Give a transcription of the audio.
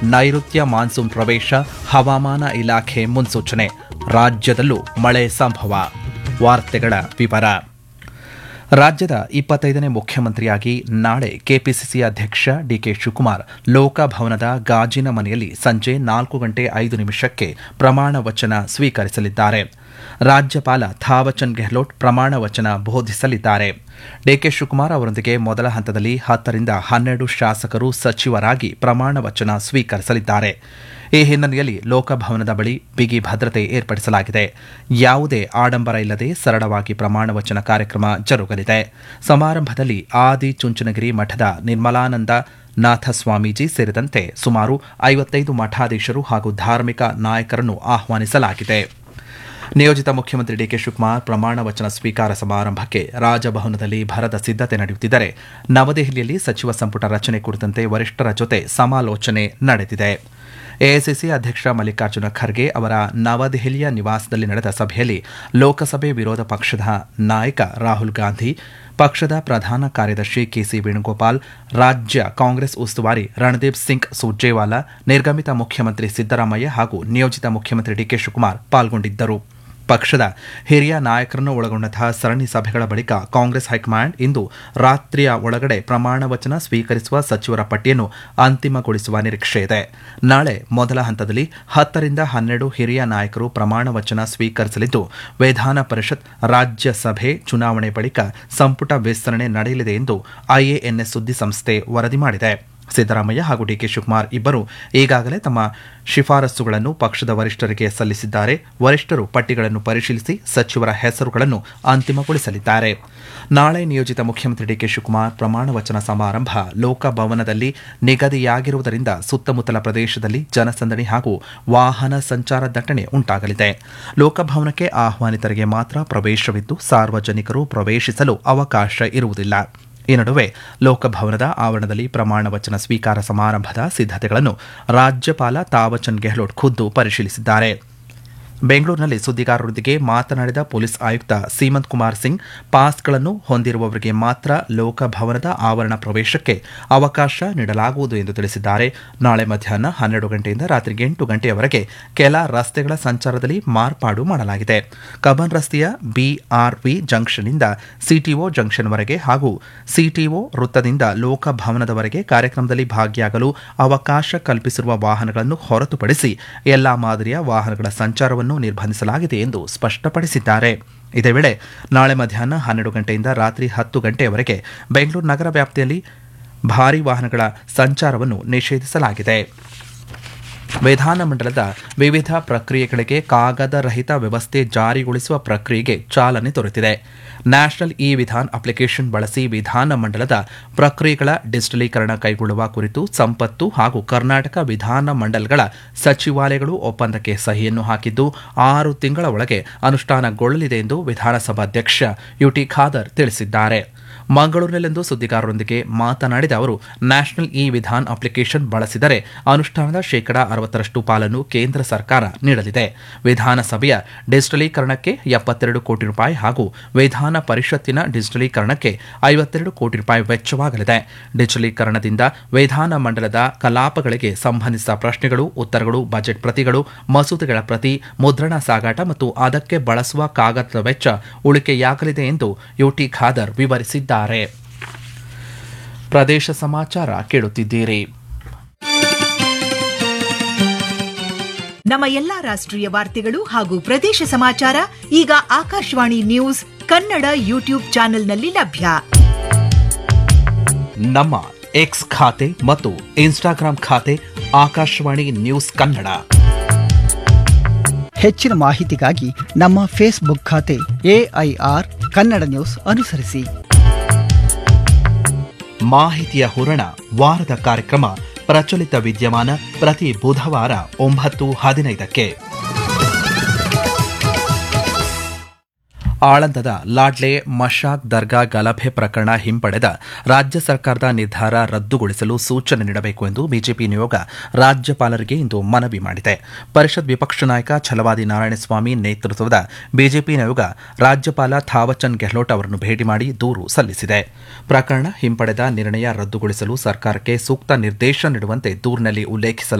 ನೈಋತ್ಯ ಮಾನ್ಸೂನ್ ಪ್ರವೇಶ, ಹವಾಮಾನ ಇಲಾಖೆ ಮುನ್ಸೂಚನೆ. ರಾಜ್ಯದಲ್ಲೂ ಮಳೆ ಸಂಭವ. ವಾರ್ತೆಗಳ ವಿವರ. ರಾಜ್ಯದ 25ನೇ ಮುಖ್ಯಮಂತ್ರಿಯಾಗಿ ನಾಳೆ ಕೆಪಿಸಿಸಿ ಅಧ್ಯಕ್ಷ ಡಿಕೆ ಶಿವಕುಮಾರ್ ಲೋಕಭವನದ ಗಾಜಿನ ಮನೆಯಲ್ಲಿ ಸಂಜೆ 4:05 ಪ್ರಮಾಣ ವಚನ ಸ್ವೀಕರಿಸಲಿದ್ದಾರೆ. ರಾಜ್ಯಪಾಲ ಥಾವರ್ಚಂದ್ ಗೆಹ್ಲೋಟ್ ಪ್ರಮಾಣ ವಚನ ಬೋಧಿಸಲಿದ್ದಾರೆ. ಡಿಕೆ ಶಿವಕುಮಾರ್ ಅವರೊಂದಿಗೆ ಮೊದಲ ಹಂತದಲ್ಲಿ 10 ರಿಂದ 12 ಶಾಸಕರು ಸಚಿವರಾಗಿ ಪ್ರಮಾಣ ವಚನ ಸ್ವೀಕರಿಸಲಿದ್ದಾರೆ. ಈ ಹಿನ್ನೆಲೆಯಲ್ಲಿ ಲೋಕಭವನದ ಬಳಿ ಬಿಗಿ ಭದ್ರತೆ ಏರ್ಪಡಿಸಲಾಗಿದೆ. ಯಾವುದೇ ಆಡಂಬರ ಇಲ್ಲದೆ ಸರಳವಾಗಿ ಪ್ರಮಾಣ ವಚನ ಕಾರ್ಯಕ್ರಮ ಜರುಗಲಿದೆ. ಸಮಾರಂಭದಲ್ಲಿ ಆದಿಚುಂಚನಗಿರಿ ಮಠದ ನಿರ್ಮಲಾನಂದ ನಾಥ ಸ್ವಾಮೀಜಿ ಸೇರಿದಂತೆ ಸುಮಾರು 55 ಮಠಾಧೀಶರು ಹಾಗೂ ಧಾರ್ಮಿಕ ನಾಯಕರನ್ನು ಆಹ್ವಾನಿಸಲಾಗಿದೆ. ನಿಯೋಜಿತ ಮುಖ್ಯಮಂತ್ರಿ ಡಿಕೆ ಶಿವಕುಮಾರ್ ಪ್ರಮಾಣ ವಚನ ಸ್ವೀಕಾರ ಸಮಾರಂಭಕ್ಕೆ ರಾಜಭವನದಲ್ಲಿ ಭರದ ಸಿದ್ಧತೆ ನಡೆಯುತ್ತಿದ್ದರೆ, ನವದೆಹಲಿಯಲ್ಲಿ ಸಚಿವ ಸಂಪುಟ ರಚನೆ ಕುರಿತಂತೆ ವರಿಷ್ಠರ ಜೊತೆ ಸಮಾಲೋಚನೆ ನಡೆದಿದೆ. ಎಐಸಿಸಿ ಅಧ್ಯಕ್ಷ ಮಲ್ಲಿಕಾರ್ಜುನ ಖರ್ಗೆ ಅವರ ನವದೆಹಲಿಯ ನಿವಾಸದಲ್ಲಿ ನಡೆದ ಸಭೆಯಲ್ಲಿ ಲೋಕಸಭೆ ವಿರೋಧ ಪಕ್ಷದ ನಾಯಕ ರಾಹುಲ್ ಗಾಂಧಿ, ಪಕ್ಷದ ಪ್ರಧಾನ ಕಾರ್ಯದರ್ಶಿ ಕೆಸಿ ವೇಣುಗೋಪಾಲ್, ರಾಜ್ಯ ಕಾಂಗ್ರೆಸ್ ಉಸ್ತುವಾರಿ ರಣದೀಪ್ ಸಿಂಗ್ ಸುರ್ಜೇವಾಲಾ, ನಿರ್ಗಮಿತ ಮುಖ್ಯಮಂತ್ರಿ ಸಿದ್ದರಾಮಯ್ಯ ಹಾಗೂ ನಿಯೋಜಿತ ಮುಖ್ಯಮಂತ್ರಿ ಡಿಕೆ ಶಿವಕುಮಾರ್ ಪಾಲ್ಗೊಂಡಿದ್ದರು. ಪಕ್ಷದ ಹಿರಿಯ ನಾಯಕರನ್ನು ಒಳಗೊಂಡಂತಹ ಸರಣಿ ಸಭೆಗಳ ಬಳಿಕ ಕಾಂಗ್ರೆಸ್ ಹೈಕಮಾಂಡ್ ಇಂದು ರಾತ್ರಿಯ ಒಳಗಡೆ ಪ್ರಮಾಣ ವಚನ ಸ್ವೀಕರಿಸುವ ಸಚಿವರ ಪಟ್ಟಿಯನ್ನು ಅಂತಿಮಗೊಳಿಸುವ ನಿರೀಕ್ಷೆ ಇದೆ. ನಾಳೆ ಮೊದಲ ಹಂತದಲ್ಲಿ 10 ರಿಂದ 12 ಹಿರಿಯ ನಾಯಕರು ಪ್ರಮಾಣ ವಚನ ಸ್ವೀಕರಿಸಲಿದ್ದು, ವಿಧಾನ ಪರಿಷತ್, ರಾಜ್ಯಸಭೆ ಚುನಾವಣೆ ಬಳಿಕ ಸಂಪುಟ ವಿಸ್ತರಣೆ ನಡೆಯಲಿದೆ ಎಂದು ಐಎಎನ್ಎಸ್ ಸುದ್ದಿ ಸಂಸ್ಥೆ ವರದಿ ಮಾಡಿದೆ. ಸಿದ್ದರಾಮಯ್ಯ ಹಾಗೂ ಡಿಕೆ ಶಿವಕುಮಾರ್ ಇಬ್ಬರು ಈಗಾಗಲೇ ತಮ್ಮ ಶಿಫಾರಸುಗಳನ್ನು ಪಕ್ಷದ ವರಿಷ್ಠರಿಗೆ ಸಲ್ಲಿಸಿದ್ದಾರೆ. ವರಿಷ್ಠರು ಪಟ್ಟಿಗಳನ್ನು ಪರಿಶೀಲಿಸಿ ಸಚಿವರ ಹೆಸರುಗಳನ್ನು ಅಂತಿಮಗೊಳಿಸಲಿದ್ದಾರೆ. ನಾಳೆ ನಿಯೋಜಿತ ಮುಖ್ಯಮಂತ್ರಿ ಡಿಕೆ ಶಿವಕುಮಾರ್ ಪ್ರಮಾಣ ವಚನ ಸಮಾರಂಭ ಲೋಕಭವನದಲ್ಲಿ ನಿಗದಿಯಾಗಿರುವುದರಿಂದ ಸುತ್ತಮುತ್ತಲ ಪ್ರದೇಶದಲ್ಲಿ ಜನಸಂದಣಿ ಹಾಗೂ ವಾಹನ ಸಂಚಾರ ದಟ್ಟಣೆ ಉಂಟಾಗಲಿದೆ. ಲೋಕಭವನಕ್ಕೆ ಆಹ್ವಾನಿತರಿಗೆ ಮಾತ್ರ ಪ್ರವೇಶವಿದ್ದು, ಸಾರ್ವಜನಿಕರು ಪ್ರವೇಶಿಸಲು ಅವಕಾಶ ಇರುವುದಿಲ್ಲ. ಈ ನಡುವೆ ಲೋಕಭವನದ ಆವರಣದಲ್ಲಿ ಪ್ರಮಾಣ ವಚನ ಸ್ವೀಕಾರ ಸಮಾರಂಭದ ಸಿದ್ಧತೆಗಳನ್ನು ರಾಜ್ಯಪಾಲ ಥಾವರ್ಚಂದ್ ಗೆಹ್ಲೋಟ್ ಖುದ್ದು ಪರಿಶೀಲಿಸಿದ್ದಾರೆ. ಬೆಂಗಳೂರಿನಲ್ಲಿ ಸುದ್ದಿಗಾರರೊಂದಿಗೆ ಮಾತನಾಡಿದ ಪೊಲೀಸ್ ಆಯುಕ್ತ ಸೀಮಂತ್ ಕುಮಾರ್ ಸಿಂಗ್, ಪಾಸ್ಗಳನ್ನು ಹೊಂದಿರುವವರಿಗೆ ಮಾತ್ರ ಲೋಕಭವನದ ಆವರಣ ಪ್ರವೇಶಕ್ಕೆ ಅವಕಾಶ ನೀಡಲಾಗುವುದು ಎಂದು ತಿಳಿಸಿದ್ದಾರೆ. ನಾಳೆ ಮಧ್ಯಾಹ್ನ 12 ಗಂಟೆಯಿಂದ ರಾತ್ರಿ 8 ಗಂಟೆಯವರೆಗೆ ಕೆಲ ರಸ್ತೆಗಳ ಸಂಚಾರದಲ್ಲಿ ಮಾರ್ಪಾಡು ಮಾಡಲಾಗಿದೆ. ಕಬ್ಬನ್ ರಸ್ತೆಯ ಬಿಆರ್ವಿ ಜಂಕ್ಷನ್ನಿಂದ ಸಿಟಿಒ ಜಂಕ್ಷನ್ವರೆಗೆ ಹಾಗೂ ಸಿಟಿಒ ವೃತ್ತದಿಂದ ಲೋಕಭವನದವರೆಗೆ ಕಾರ್ಯಕ್ರಮದಲ್ಲಿ ಭಾಗಿಯಾಗಲು ಅವಕಾಶ ಕಲ್ಪಿಸಿರುವ ವಾಹನಗಳನ್ನು ಹೊರತುಪಡಿಸಿ ಎಲ್ಲಾ ಮಾದರಿಯ ವಾಹನಗಳ ಸಂಚಾರವನ್ನು ನಿರ್ಬಂಧಿಸಲಾಗಿದೆ ಎಂದು ಸ್ಪಷ್ಟಪಡಿಸಿದ್ದಾರೆ. ಇದೇ ವೇಳೆ ನಾಳೆ ಮಧ್ಯಾಹ್ನ 12 ಗಂಟೆಯಿಂದ ರಾತ್ರಿ 10 ಗಂಟೆಯವರೆಗೆ ಬೆಂಗಳೂರು ನಗರ ವ್ಯಾಪ್ತಿಯಲ್ಲಿ ಭಾರೀ ವಾಹನಗಳ ಸಂಚಾರವನ್ನು ನಿಷೇಧಿಸಲಾಗಿದೆ. ವಿಧಾನಮಂಡಲದ ವಿವಿಧ ಪ್ರಕ್ರಿಯೆಗಳಿಗೆ ಕಾಗದ ರಹಿತ ವ್ಯವಸ್ಥೆ ಜಾರಿಗೊಳಿಸುವ ಪ್ರಕ್ರಿಯೆಗೆ ಚಾಲನೆ ದೊರೆತಿದೆ. ನ್ಯಾಷನಲ್ ಇ ವಿಧಾನ್ ಅಪ್ಲಿಕೇಶನ್ ಬಳಸಿ ವಿಧಾನಮಂಡಲದ ಪ್ರಕ್ರಿಯೆಗಳ ಡಿಜಿಟಲೀಕರಣ ಕೈಗೊಳ್ಳುವ ಕುರಿತು ಸಂಪತ್ತು ಹಾಗೂ ಕರ್ನಾಟಕ ವಿಧಾನಮಂಡಲಗಳ ಸಚಿವಾಲಯಗಳು ಒಪ್ಪಂದಕ್ಕೆ ಸಹಿಯನ್ನು ಹಾಕಿದ್ದು 6 ತಿಂಗಳ ಒಳಗೆ ಅನುಷ್ಠಾನಗೊಳ್ಳಲಿದೆ ಎಂದು ವಿಧಾನಸಭಾಧ್ಯಕ್ಷ ಯುಟಿ ಖಾದರ್ ತಿಳಿಸಿದ್ದಾರೆ. ಮಂಗಳೂರಿನಲ್ಲಿಂದು ಸುದ್ದಿಗಾರರೊಂದಿಗೆ ಮಾತನಾಡಿದ ಅವರು, ನ್ಯಾಷನಲ್ ಇ ವಿಧಾನ್ ಅಪ್ಲಿಕೇಶನ್ ಬಳಸಿದರೆ ಅನುಷ್ಠಾನದ 60% ಪಾಲನ್ನು ಕೇಂದ್ರ ಸರ್ಕಾರ ನೀಡಲಿದೆ. ವಿಧಾನಸಭೆಯ ಡಿಜಿಟಲೀಕರಣಕ್ಕೆ 72 ಕೋಟಿ ರೂಪಾಯಿ ಹಾಗೂ ವಿಧಾನ ಪರಿಷತ್ತಿನ ಡಿಜಿಟಲೀಕರಣಕ್ಕೆ 52 ಕೋಟಿ ರೂಪಾಯಿ ವೆಚ್ಚವಾಗಲಿದೆ. ಡಿಜಿಟಲೀಕರಣದಿಂದ ವಿಧಾನಮಂಡಲದ ಕಲಾಪಗಳಿಗೆ ಸಂಬಂಧಿಸಿದ ಪ್ರಶ್ನೆಗಳು, ಉತ್ತರಗಳು, ಬಜೆಟ್ ಪ್ರತಿಗಳು, ಮಸೂದೆಗಳ ಪ್ರತಿ, ಮುದ್ರಣ ಸಾಗಾಟ ಮತ್ತು ಅದಕ್ಕೆ ಬಳಸುವ ಕಾಗದದ ವೆಚ್ಚ ಉಳಿಕೆಯಾಗಲಿದೆ ಎಂದು ಯುಟಿ ಖಾದರ್ ವಿವರಿಸಿದ್ದಾರೆ. ಪ್ರದೇಶ ಸಮಾಚಾರ ಕೇಳುತ್ತಿದ್ದೀರಿ. ನಮ್ಮ ಎಲ್ಲಾ ರಾಷ್ಟ್ರೀಯ ವಾರ್ತೆಗಳು ಹಾಗೂ ಪ್ರದೇಶ ಸಮಾಚಾರ ಈಗ ಆಕಾಶವಾಣಿ ನ್ಯೂಸ್ ಕನ್ನಡ ಯೂಟ್ಯೂಬ್ ಚಾನೆಲ್ನಲ್ಲಿ ಲಭ್ಯ. ನಮ್ಮ ಎಕ್ಸ್ ಖಾತೆ ಮತ್ತು ಇನ್ಸ್ಟಾಗ್ರಾಂ ಖಾತೆ ಆಕಾಶವಾಣಿ ನ್ಯೂಸ್ ಕನ್ನಡ. ಹೆಚ್ಚಿನ ಮಾಹಿತಿಗಾಗಿ ನಮ್ಮ ಫೇಸ್ಬುಕ್ ಖಾತೆ AIR ಕನ್ನಡ ನ್ಯೂಸ್ ಅನುಸರಿಸಿ. ಮಾಹಿತಿಯ ಹೂರಣ ವಾರದ ಕಾರ್ಯಕ್ರಮ ಪ್ರಚಲಿತ ವಿದ್ಯಮಾನ ಪ್ರತಿ ಬುಧವಾರ 9:15ಕ್ಕೆ. ಆಳಂದದ ಲಾಡ್ಲೆ ಮಶಾಕ್ ದರ್ಗಾ ಗಲಭೆ ಪ್ರಕರಣ ಹಿಂಪಡೆದ ರಾಜ್ಯ ಸರ್ಕಾರದ ನಿರ್ಧಾರ ರದ್ದುಗೊಳಿಸಲು ಸೂಚನೆ ನೀಡಬೇಕು ಎಂದು ಬಿಜೆಪಿ ನಿಯೋಗ ರಾಜ್ಯಪಾಲರಿಗೆ ಇಂದು ಮನವಿ ಮಾಡಿದೆ. ಪರಿಷತ್ ವಿಪಕ್ಷ ನಾಯಕ ಛಲವಾದಿ ನಾರಾಯಣಸ್ವಾಮಿ ನೇತೃತ್ವದ ಬಿಜೆಪಿ ನಿಯೋಗ ರಾಜ್ಯಪಾಲ ಥಾವರ್ಚಂದ್ ಗೆಹ್ಲೋಟ್ ಅವರನ್ನು ಭೇಟಿ ಮಾಡಿ ದೂರು ಸಲ್ಲಿಸಿದೆ. ಪ್ರಕರಣ ಹಿಂಪಡೆದ ನಿರ್ಣಯ ರದ್ದುಗೊಳಿಸಲು ಸರ್ಕಾರಕ್ಕೆ ಸೂಕ್ತ ನಿರ್ದೇಶನ ನೀಡುವಂತೆ ದೂರಿನಲ್ಲಿ ಉಲ್ಲೇಖಿಸಲಾಗಿದೆ.